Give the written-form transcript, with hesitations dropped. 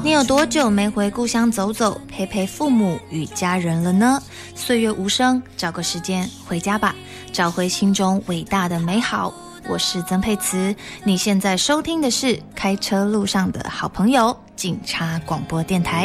你有多久没回故乡走走，陪陪父母与家人了呢？岁月无声，找个时间回家吧，找回心中伟大的美好。我是曾沛慈，你现在收听的是开车路上的好朋友警察广播电台。